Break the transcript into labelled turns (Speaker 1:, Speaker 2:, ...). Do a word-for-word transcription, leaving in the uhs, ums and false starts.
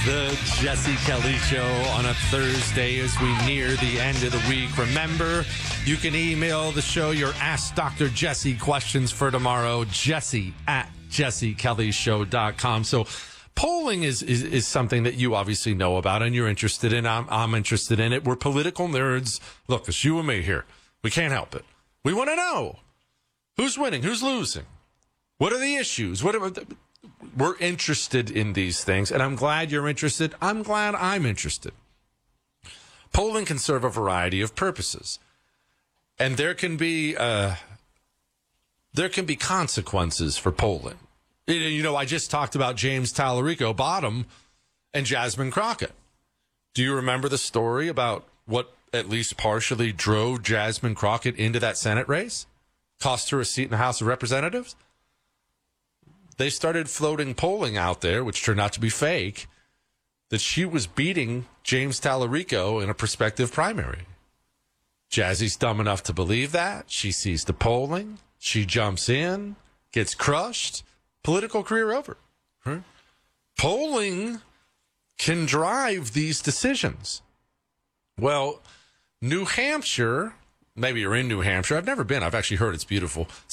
Speaker 1: The Jesse Kelly Show on a Thursday as we near the end of the week. Remember, you can email the show your Ask Doctor Jesse questions for tomorrow, jesse at jesse kelly show dot com. So polling is, is, is something that you obviously know about and you're interested in. I'm, I'm interested in it. We're political nerds. Look, it's you and me here. We can't help it. We want to know who's winning, who's losing. What are the issues? What are the, we're interested in these things, and I'm glad you're interested. I'm glad I'm interested. Polling can serve a variety of purposes, and there can be uh, there can be consequences for polling. You know, I just talked about James Tallarico Bottom and Jasmine Crockett. Do you remember the story about what at least partially drove Jasmine Crockett into that Senate race? Cost her a seat in the House of Representatives? They started floating polling out there, which turned out to be fake, that she was beating James Tallarico in a prospective primary. Jazzy's dumb enough to believe that. She sees the polling. She jumps in, gets crushed. Political career over. Huh? Polling can drive these decisions. Well, New Hampshire, maybe you're in New Hampshire. I've never been. I've actually heard it's beautiful.